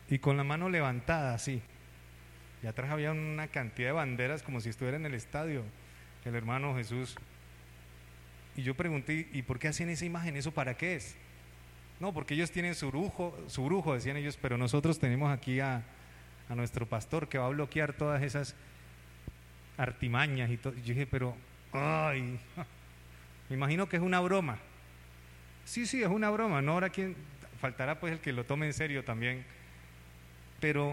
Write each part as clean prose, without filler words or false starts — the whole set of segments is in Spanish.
y con la mano levantada así. Y atrás había una cantidad de banderas como si estuviera en el estadio, el hermano Jesús. Y yo pregunté, ¿y por qué hacen esa imagen? ¿Eso para qué es? No, porque ellos tienen su brujo, decían ellos, pero nosotros tenemos aquí a nuestro pastor que va a bloquear todas esas artimañas y todo. Yo dije, pero, ay, me imagino que es una broma. Sí, es una broma, no habrá quien, faltará pues el que lo tome en serio también, pero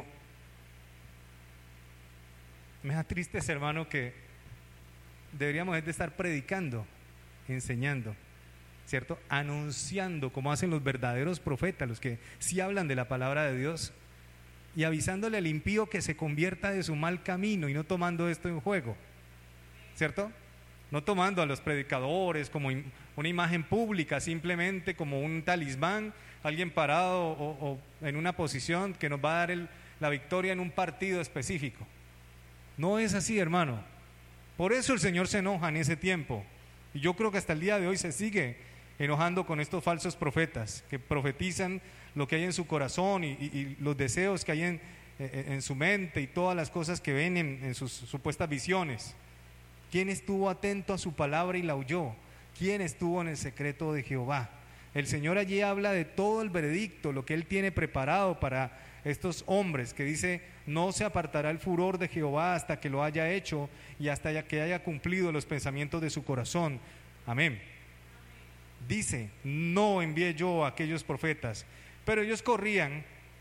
me da tristeza, hermano, que deberíamos de estar predicando, enseñando, ¿cierto? Anunciando como hacen los verdaderos profetas, los que sí hablan de la palabra de Dios, y avisándole al impío que se convierta de su mal camino y no tomando esto en juego, ¿cierto? No tomando a los predicadores como una imagen pública, simplemente como un talismán, alguien parado o en una posición que nos va a dar la victoria en un partido específico. No es así, hermano. Por eso el Señor se enoja en ese tiempo. Y yo creo que hasta el día de hoy se sigue enojando con estos falsos profetas que profetizan lo que hay en su corazón y los deseos que hay en su mente y todas las cosas que ven en sus supuestas visiones. ¿Quién estuvo atento a su palabra y la oyó? ¿Quién estuvo en el secreto de Jehová? El Señor allí habla de todo el veredicto, lo que Él tiene preparado para estos hombres, que dice, no se apartará el furor de Jehová hasta que lo haya hecho y hasta que haya cumplido los pensamientos de su corazón. Amén. Dice, no envié yo a aquellos profetas, pero ellos corrían,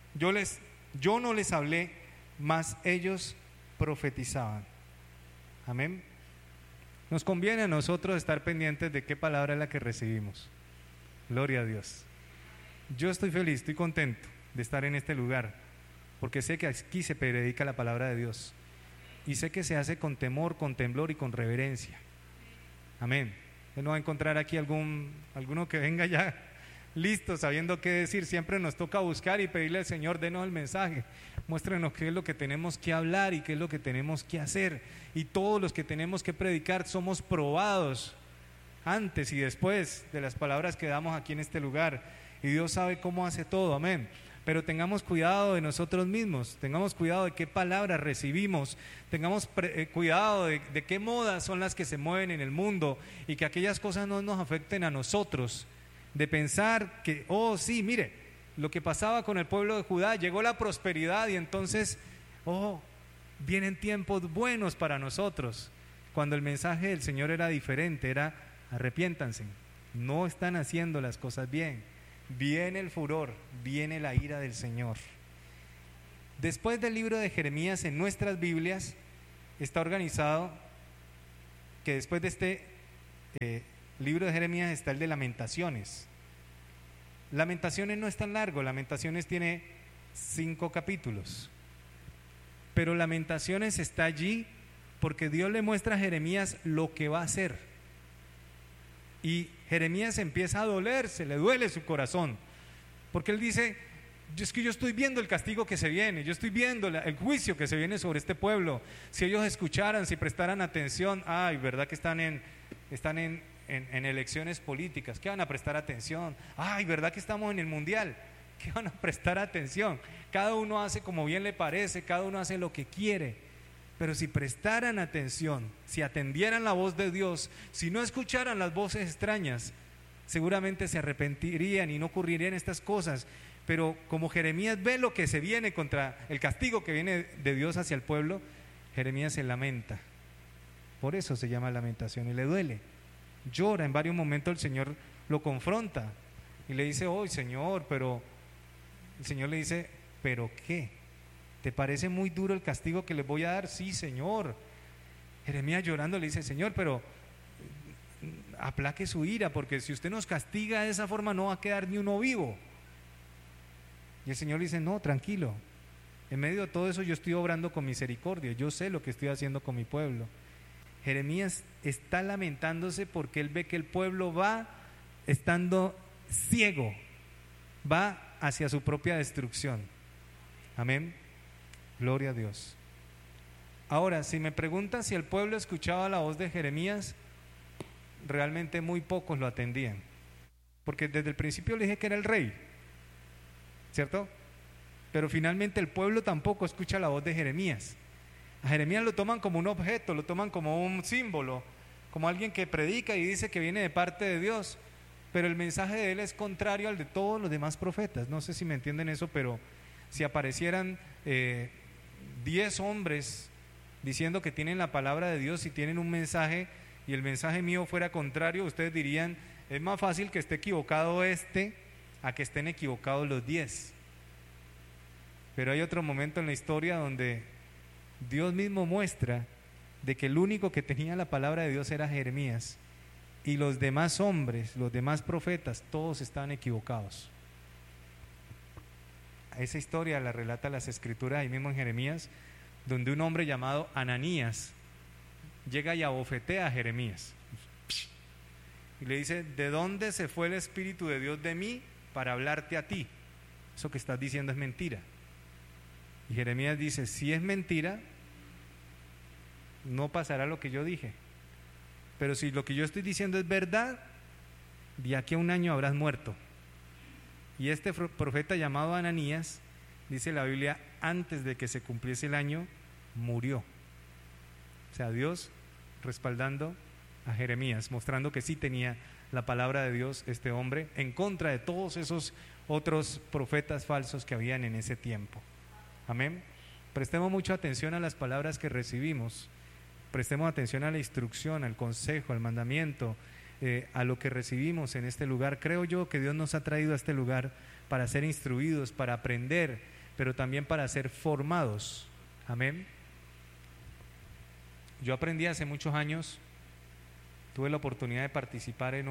yo no les hablé, mas ellos profetizaban. Amén. Nos conviene a nosotros estar pendientes de qué palabra es la que recibimos. Gloria a Dios. Yo estoy feliz, estoy contento de estar en este lugar, porque sé que aquí se predica la palabra de Dios y sé que se hace con temor, con temblor y con reverencia. Amén. Usted no va a encontrar aquí alguno que venga ya listo, sabiendo qué decir. Siempre nos toca buscar y pedirle al Señor, denos el mensaje, muéstrenos qué es lo que tenemos que hablar y qué es lo que tenemos que hacer. Y todos los que tenemos que predicar somos probados antes y después de las palabras que damos aquí en este lugar, y Dios sabe cómo hace todo. Amén. Pero tengamos cuidado de nosotros mismos, tengamos cuidado de qué palabras recibimos, tengamos cuidado de qué modas son las que se mueven en el mundo y que aquellas cosas no nos afecten a nosotros, de pensar que, oh sí, mire, lo que pasaba con el pueblo de Judá, llegó la prosperidad y entonces, oh, vienen tiempos buenos para nosotros, cuando el mensaje del Señor era diferente, era arrepiéntanse, no están haciendo las cosas bien. Viene el furor, viene la ira del Señor. Después del libro de Jeremías en nuestras Biblias está organizado que después de este libro de Jeremías está el de Lamentaciones. Lamentaciones no es tan largo, Lamentaciones tiene 5 capítulos, pero Lamentaciones está allí porque Dios le muestra a Jeremías lo que va a hacer. Y Jeremías empieza a dolerse, le duele su corazón, porque él dice, es que yo estoy viendo el castigo que se viene, yo estoy viendo el juicio que se viene sobre este pueblo. Si ellos escucharan, si prestaran atención, ay, verdad que están en elecciones políticas, ¿qué van a prestar atención? Ay, verdad que estamos en el mundial, ¿qué van a prestar atención? Cada uno hace como bien le parece, cada uno hace lo que quiere. Pero si prestaran atención, si atendieran la voz de Dios, si no escucharan las voces extrañas, seguramente se arrepentirían y no ocurrirían estas cosas. Pero como Jeremías ve lo que se viene contra el castigo que viene de Dios hacia el pueblo, Jeremías se lamenta. Por eso se llama lamentación y le duele. Llora, en varios momentos el Señor lo confronta y le dice, oh Señor, pero el Señor le dice, ¿pero qué? ¿Te parece muy duro el castigo que les voy a dar? Sí, Señor. Jeremías llorando le dice, Señor, pero aplaque su ira, porque si usted nos castiga de esa forma no va a quedar ni uno vivo. Y el Señor le dice, no, tranquilo, en medio de todo eso yo estoy obrando con misericordia, yo sé lo que estoy haciendo con mi pueblo. Jeremías está lamentándose porque él ve que el pueblo va estando ciego, va hacia su propia destrucción. Amén. Gloria a Dios. Ahora, si me preguntan si el pueblo escuchaba la voz de Jeremías, realmente muy pocos lo atendían, porque desde el principio le dije que era el rey, ¿cierto? pero finalmente el pueblo tampoco escucha la voz de Jeremías. A Jeremías lo toman como un objeto, lo toman como un símbolo, como alguien que predica y dice que viene de parte de Dios, pero el mensaje de él es contrario al de todos los demás profetas. No sé si me entienden eso, pero si aparecieran 10 hombres diciendo que tienen la palabra de Dios y tienen un mensaje, y el mensaje mío fuera contrario, ustedes dirían, es más fácil que esté equivocado a que estén equivocados los 10. Pero hay otro momento en la historia donde Dios mismo muestra de que el único que tenía la palabra de Dios era Jeremías, y los demás hombres, los demás profetas, todos estaban equivocados. Esa historia la relata las Escrituras ahí mismo en Jeremías, donde un hombre llamado Ananías llega y abofetea a Jeremías y le dice: ¿de dónde se fue el Espíritu de Dios de mí para hablarte a ti? Eso que estás diciendo es mentira. Y Jeremías dice: si es mentira, no pasará lo que yo dije, pero si lo que yo estoy diciendo es verdad, de aquí a un año habrás muerto. Y este profeta llamado Ananías, dice la Biblia, antes de que se cumpliese el año, murió. O sea, Dios respaldando a Jeremías, mostrando que sí tenía la palabra de Dios este hombre, en contra de todos esos otros profetas falsos que habían en ese tiempo. Amén. Prestemos mucha atención a las palabras que recibimos, prestemos atención a la instrucción, al consejo, al mandamiento, a lo que recibimos en este lugar. Creo yo que Dios nos ha traído a este lugar para ser instruidos, para aprender, pero también para ser formados. Amén. Yo aprendí hace muchos años, tuve la oportunidad de participar en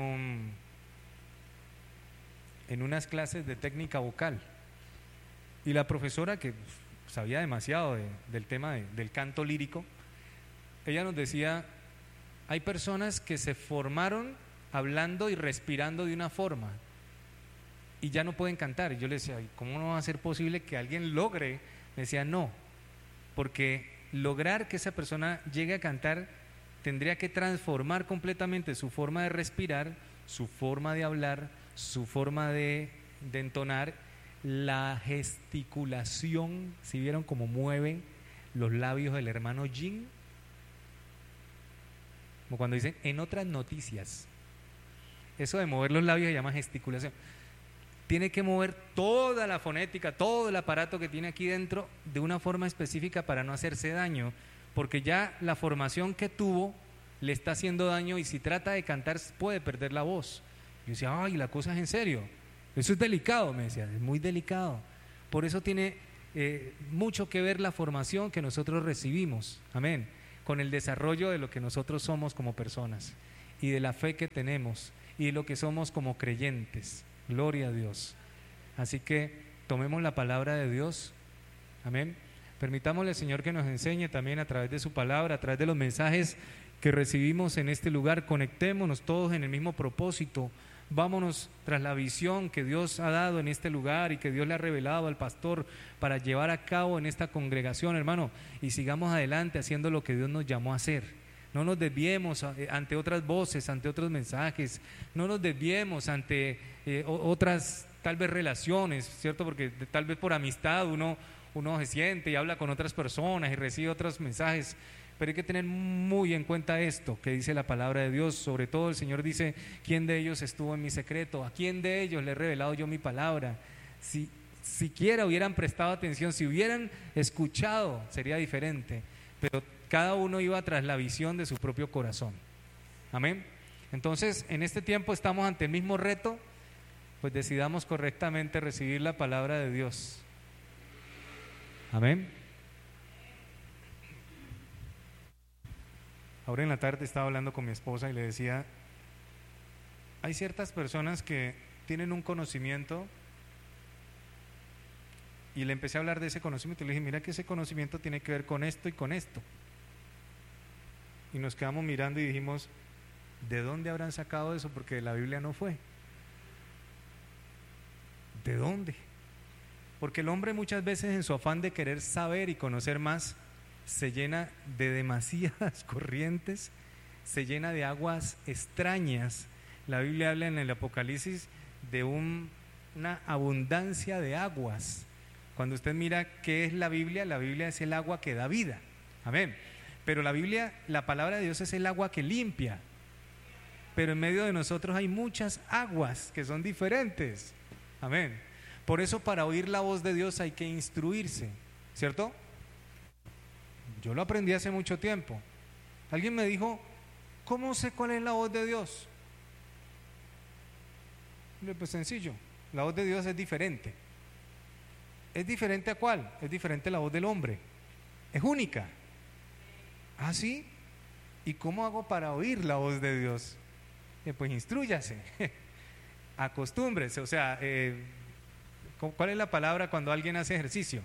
unas clases de técnica vocal, y la profesora, que sabía demasiado del tema del canto lírico, ella nos decía: hay personas que se formaron hablando y respirando de una forma y ya no pueden cantar. Y yo le decía: ¿cómo no va a ser posible que alguien logre? Me decía: no, porque lograr que esa persona llegue a cantar tendría que transformar completamente su forma de respirar, su forma de hablar, su forma de entonar, la gesticulación. ¿Si vieron cómo mueven los labios del hermano Jin? Como cuando dicen en otras noticias. Eso de mover los labios se llama gesticulación. Tiene que mover toda la fonética, todo el aparato que tiene aquí dentro de una forma específica para no hacerse daño, porque ya la formación que tuvo le está haciendo daño, y si trata de cantar puede perder la voz. Yo decía: ay, la cosa es en serio, eso es delicado. Me decía: es muy delicado. Por eso tiene mucho que ver la formación que nosotros recibimos, amén, con el desarrollo de lo que nosotros somos como personas, y de la fe que tenemos, y de lo que somos como creyentes. Gloria a Dios. Así que tomemos la palabra de Dios, amén. Permitámosle al Señor que nos enseñe también a través de su palabra, a través de los mensajes que recibimos en este lugar. Conectémonos todos en el mismo propósito. Vámonos tras la visión que Dios ha dado en este lugar y que Dios le ha revelado al pastor para llevar a cabo en esta congregación, hermano, y sigamos adelante haciendo lo que Dios nos llamó a hacer. No nos desviemos ante otras voces, ante otros mensajes, no nos desviemos ante otras tal vez relaciones, ¿cierto? Porque tal vez por amistad uno se siente y habla con otras personas y recibe otros mensajes, pero hay que tener muy en cuenta esto que dice la palabra de Dios. Sobre todo el Señor dice: ¿quién de ellos estuvo en mi secreto? ¿A quién de ellos le he revelado yo mi palabra? Si siquiera hubieran prestado atención, si hubieran escuchado, sería diferente, pero cada uno iba tras la visión de su propio corazón. Amén. Entonces, en este tiempo estamos ante el mismo reto, pues decidamos correctamente recibir la palabra de Dios. Amén. Ahora en la tarde estaba hablando con mi esposa y le decía: hay ciertas personas que tienen un conocimiento, y le empecé a hablar de ese conocimiento y le dije: mira que ese conocimiento tiene que ver con esto y con esto. Y nos quedamos mirando y dijimos: ¿de dónde habrán sacado eso? Porque de la Biblia no fue. ¿De dónde? Porque el hombre muchas veces, en su afán de querer saber y conocer más, se llena de demasiadas corrientes, se llena de aguas extrañas. La Biblia habla en el Apocalipsis de una abundancia de aguas, Cuando usted mira qué es la Biblia es el agua que da vida. Amén. Pero la Biblia, la palabra de Dios es el agua que limpia. Pero en medio de nosotros hay muchas aguas que son diferentes. Amén. Por eso para oír la voz de Dios hay que instruirse, ¿cierto? Yo lo aprendí hace mucho tiempo. Alguien me dijo, ¿cómo sé cuál es la voz de Dios? Pues sencillo, la voz de Dios es diferente. ¿Es diferente a cuál? Es diferente a la voz del hombre. Es única. ¿Ah, sí? ¿Y cómo hago para oír la voz de Dios? Pues instrúyase, acostúmbrese. O sea, ¿cuál es la palabra cuando alguien hace ejercicio?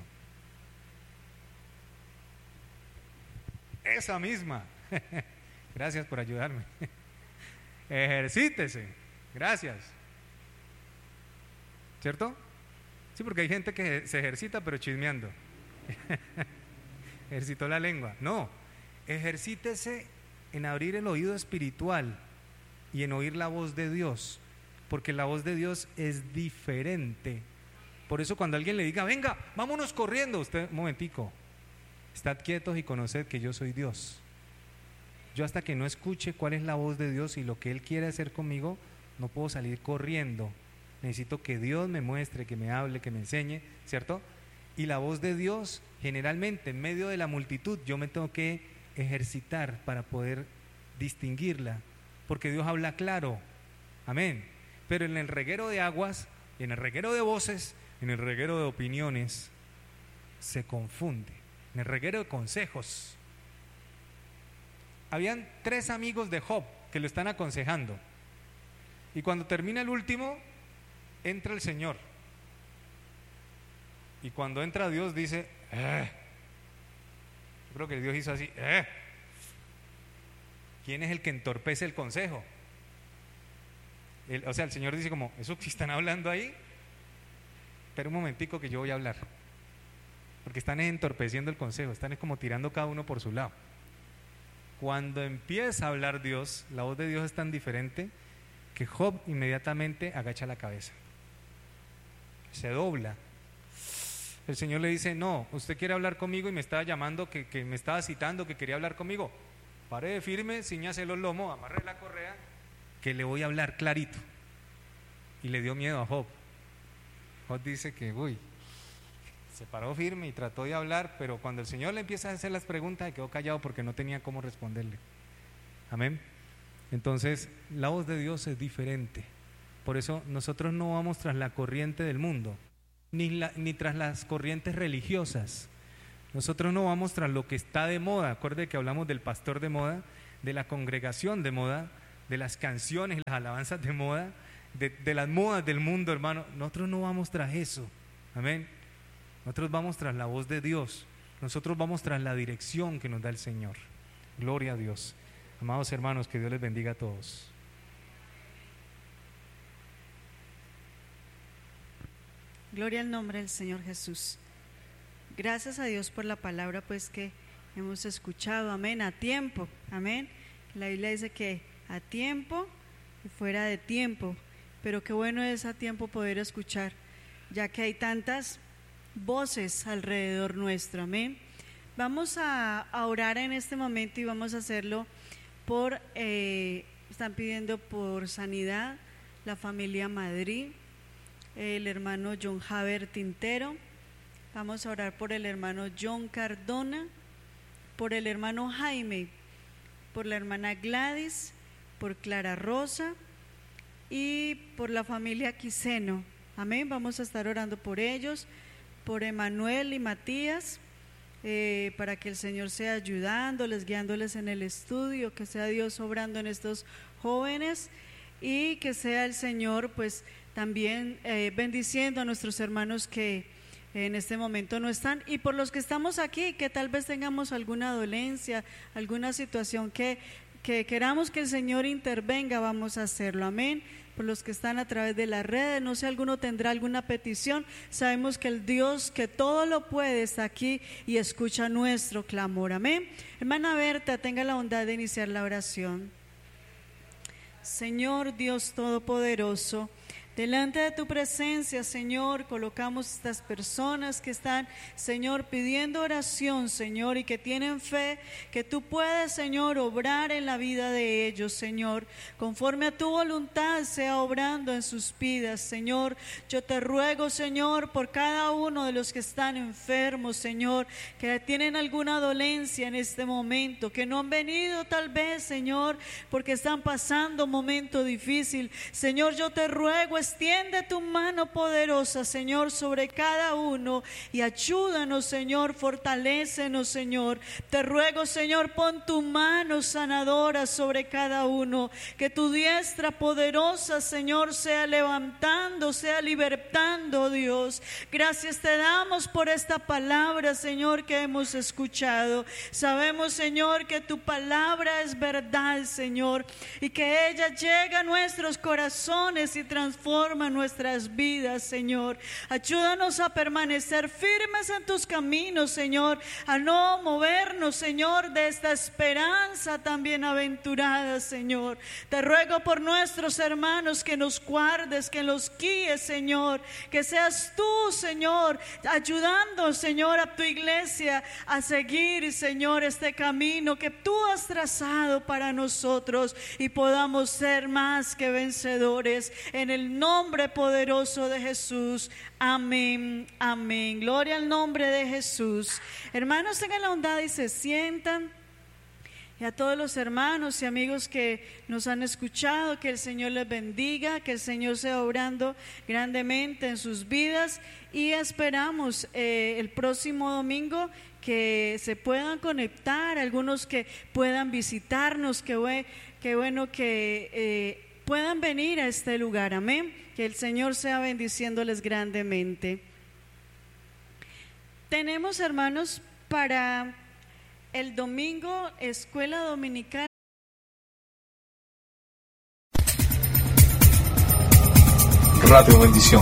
Esa misma. Gracias por ayudarme. Ejercítese. Gracias. ¿Cierto? Sí, porque hay gente que se ejercita pero chismeando. Ejercitó la lengua. No, ejercítese en abrir el oído espiritual y en oír la voz de Dios, porque la voz de Dios es diferente. Por eso cuando alguien le diga, venga, vámonos corriendo, usted, un momentico, estad quietos y conoced que yo soy Dios. Yo hasta que no escuche cuál es la voz de Dios y lo que Él quiere hacer conmigo, no puedo salir corriendo. Necesito que Dios me muestre, que me hable, que me enseñe, ¿cierto? Y la voz de Dios, generalmente en medio de la multitud, yo me tengo que ejercitar para poder distinguirla, porque Dios habla claro, amén. Pero en el reguero de aguas, en el reguero de voces, en el reguero de opiniones, se confunde. En el reguero de consejos. Habían 3 amigos de Job que lo están aconsejando. Y cuando termina el último, entra el Señor. Y cuando entra Dios dice, Yo creo que Dios hizo así, ¿Quién es el que entorpece el consejo? O sea, el Señor dice como, ¿eso que están hablando ahí? Pero un momentico que yo voy a hablar. Porque están entorpeciendo el consejo, están como tirando cada uno por su lado. Cuando empieza a hablar Dios, la voz de Dios es tan diferente que Job inmediatamente agacha la cabeza, se dobla. El Señor le dice, no, usted quiere hablar conmigo y me estaba llamando, que me estaba citando, que quería hablar conmigo. Pare de firme, ciñase los lomos, amarre la correa, que le voy a hablar clarito. Y le dio miedo a Job. Job dice que, se paró firme y trató de hablar, pero cuando el Señor le empieza a hacer las preguntas, se quedó callado porque no tenía cómo responderle. Amén. Entonces, la voz de Dios es diferente. Por eso nosotros no vamos tras la corriente del mundo, ni tras las corrientes religiosas. Nosotros no vamos tras lo que está de moda. Acuerde que hablamos del pastor de moda, de la congregación de moda, de las canciones, las alabanzas de moda, de las modas del mundo, hermano. Nosotros no vamos tras eso. Amén. Nosotros vamos tras la voz de Dios. Nosotros vamos tras la dirección que nos da el Señor. Gloria a Dios. Amados hermanos, que Dios les bendiga a todos. Gloria al nombre del Señor Jesús. Gracias a Dios por la palabra pues que hemos escuchado, amén, a tiempo, amén. La Biblia dice que a tiempo y fuera de tiempo, pero qué bueno es a tiempo poder escuchar, ya que hay tantas voces alrededor nuestro, amén. Vamos a orar en este momento y vamos a hacerlo por, están pidiendo por sanidad la familia Madrid, el hermano John Javier Tintero. Vamos a orar por el hermano John Cardona, por el hermano Jaime, por la hermana Gladys, por Clara Rosa y por la familia Quiseno. Amén. Vamos a estar orando por ellos, por Emanuel y Matías, para que el Señor sea ayudándoles, guiándoles en el estudio, que sea Dios obrando en estos jóvenes y que sea el Señor pues también bendiciendo a nuestros hermanos que en este momento no están, y por los que estamos aquí, que tal vez tengamos alguna dolencia, alguna situación que queramos que el Señor intervenga, vamos a hacerlo, amén. Por los que están a través de las redes, no sé, alguno tendrá alguna petición, sabemos que el Dios que todo lo puede está aquí y escucha nuestro clamor, amén. Hermana Berta, tenga la bondad de iniciar la oración. Señor Dios Todopoderoso, Delante de tu presencia, Señor, colocamos estas personas que están, Señor, pidiendo oración, Señor, y que tienen fe que tú puedes, Señor, obrar en la vida de ellos, Señor, conforme a tu voluntad sea obrando en sus vidas, Señor. Yo te ruego, Señor, por cada uno de los que están enfermos, Señor, que tienen alguna dolencia en este momento, que no han venido tal vez, Señor, porque están pasando un momento difícil. Señor, yo te ruego, extiende tu mano poderosa, Señor, sobre cada uno y ayúdanos, Señor, fortalécenos, Señor. Te ruego, Señor, pon tu mano sanadora sobre cada uno, que tu diestra poderosa, Señor, sea levantando, sea libertando, Dios. Gracias te damos por esta palabra, Señor, que hemos escuchado. Sabemos, Señor, que tu palabra es verdad, Señor, y que ella llega a nuestros corazones y transforma nuestras vidas, Señor. Ayúdanos a permanecer firmes en tus caminos, Señor, a no movernos, Señor, de esta esperanza tan bienaventurada, Señor. Te ruego por nuestros hermanos que nos guardes, que los guíes, Señor, que seas tú, Señor, ayudando, Señor, a tu iglesia a seguir, Señor, este camino que tú has trazado para nosotros y podamos ser más que vencedores en el nombre poderoso de Jesús. Amén, amén. Gloria al nombre de Jesús. Hermanos, tengan la bondad y se sientan. Y a todos los hermanos y amigos que nos han escuchado, que el Señor les bendiga, que el Señor sea obrando grandemente en sus vidas, y esperamos el próximo domingo que se puedan conectar, algunos que puedan visitarnos, que bueno que puedan venir a este lugar, amén. Que el Señor sea bendiciéndoles grandemente. Tenemos, hermanos, para el domingo, escuela dominical. Radio Bendición.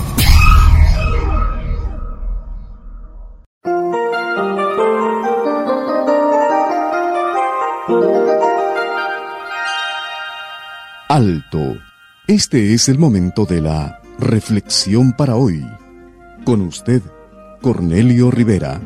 Alto. Este es el momento de la reflexión para hoy. Con usted, Cornelio Rivera.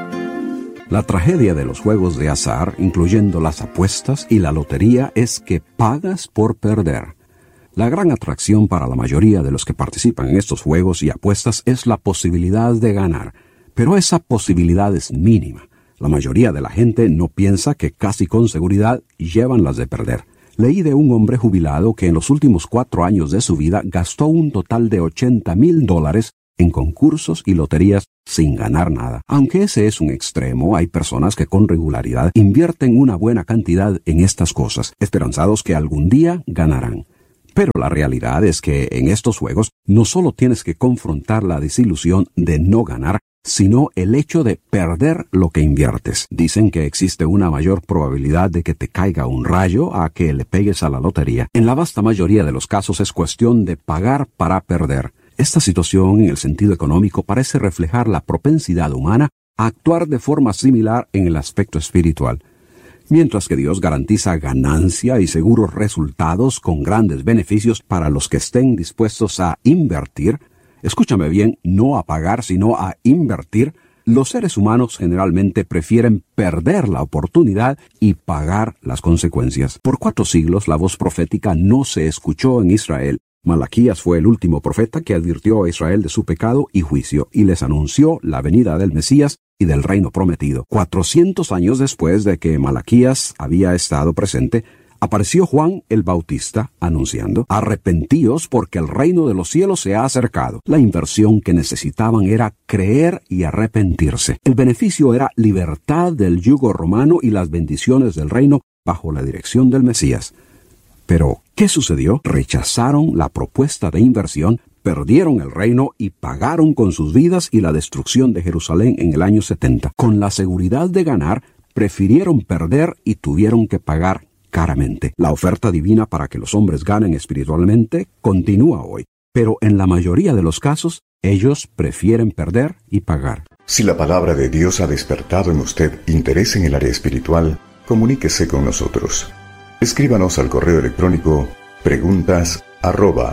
La tragedia de los juegos de azar, incluyendo las apuestas y la lotería, es que pagas por perder. La gran atracción para la mayoría de los que participan en estos juegos y apuestas es la posibilidad de ganar, pero esa posibilidad es mínima. La mayoría de la gente no piensa que casi con seguridad llevan las de perder. Leí de un hombre jubilado que en los últimos 4 años de su vida gastó un total de $80,000 en concursos y loterías sin ganar nada. Aunque ese es un extremo, hay personas que con regularidad invierten una buena cantidad en estas cosas, esperanzados que algún día ganarán. Pero la realidad es que en estos juegos no solo tienes que confrontar la desilusión de no ganar, sino el hecho de perder lo que inviertes. Dicen que existe una mayor probabilidad de que te caiga un rayo a que le pegues a la lotería. En la vasta mayoría de los casos es cuestión de pagar para perder. Esta situación, en el sentido económico, parece reflejar la propensidad humana a actuar de forma similar en el aspecto espiritual. Mientras que Dios garantiza ganancia y seguros resultados con grandes beneficios para los que estén dispuestos a invertir, escúchame bien, no a pagar, sino a invertir, los seres humanos generalmente prefieren perder la oportunidad y pagar las consecuencias. Por 4 siglos la voz profética no se escuchó en Israel. Malaquías fue el último profeta que advirtió a Israel de su pecado y juicio, y les anunció la venida del Mesías y del reino prometido. 400 años después de que Malaquías había estado presente, apareció Juan el Bautista anunciando: arrepentíos porque el reino de los cielos se ha acercado. La inversión que necesitaban era creer y arrepentirse. El beneficio era libertad del yugo romano y las bendiciones del reino bajo la dirección del Mesías. Pero, ¿qué sucedió? Rechazaron la propuesta de inversión, perdieron el reino y pagaron con sus vidas y la destrucción de Jerusalén en el año 70. Con la seguridad de ganar, prefirieron perder y tuvieron que pagar caramente. La oferta divina para que los hombres ganen espiritualmente continúa hoy, pero en la mayoría de los casos, ellos prefieren perder y pagar. Si la palabra de Dios ha despertado en usted interés en el área espiritual, comuníquese con nosotros. Escríbanos al correo electrónico preguntas@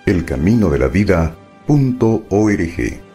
elcaminodelavida.org.